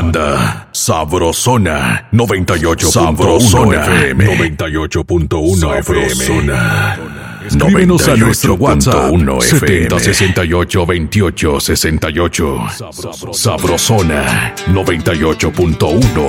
banda Sabrosona 98.1 FM 98.1 FM. Escríbenos a nuestro WhatsApp 7068282868. Sabrosona 98.1